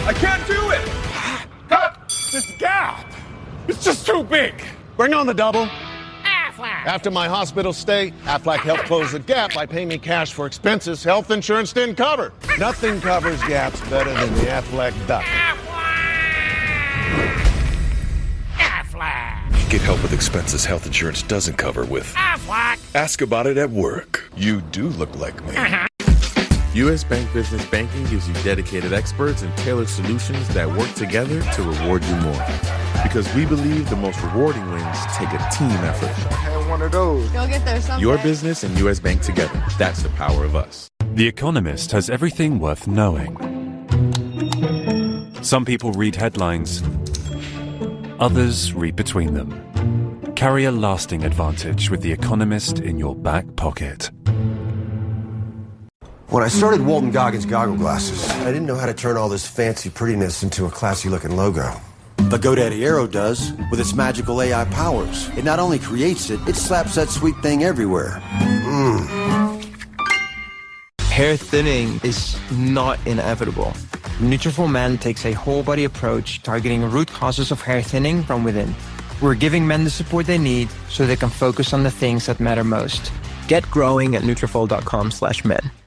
I can't do it! This gap! It's just too big! Bring on the double. Aflac. After my hospital stay, Aflac helped close the gap by paying me cash for expenses health insurance didn't cover. Nothing covers gaps better than the Aflac Duck. Aflac. Get help with expenses health insurance doesn't cover with Aflac. Ask about it at work. You do look like me. U.S. Bank Business Banking gives you dedicated experts and tailored solutions that work together to reward you more. Because we believe the most rewarding wins take a team effort. I had one of those. Go get there someday. Your business and U.S. Bank together. That's the power of us. The Economist has everything worth knowing. Some people read headlines. Others read between them. Carry a lasting advantage with The Economist in your back pocket. When I started Walton Goggins Goggle Glasses, I didn't know how to turn all this fancy prettiness into a classy-looking logo. But GoDaddy Aero does, with its magical AI powers. It not only creates it, it slaps that sweet thing everywhere. Hair thinning is not inevitable. Nutrafol Men takes a whole-body approach targeting root causes of hair thinning from within. We're giving men the support they need so they can focus on the things that matter most. Get growing at Nutrafol.com/men.